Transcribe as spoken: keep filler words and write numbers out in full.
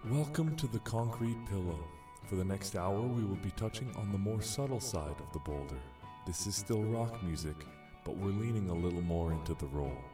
Welcome to the Concrete Pillow. For the next hour, we will be touching on the more subtle side of the boulder. This is still rock music, but we're leaning a little more into the roll.